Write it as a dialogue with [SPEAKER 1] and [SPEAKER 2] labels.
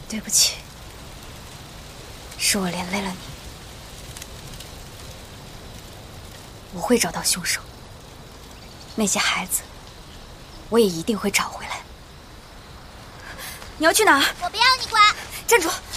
[SPEAKER 1] 对不起，是我连累了你。我会找到凶手，那些孩子，我也一定会找回来。你要去哪儿？
[SPEAKER 2] 我不要你管！
[SPEAKER 1] 站住！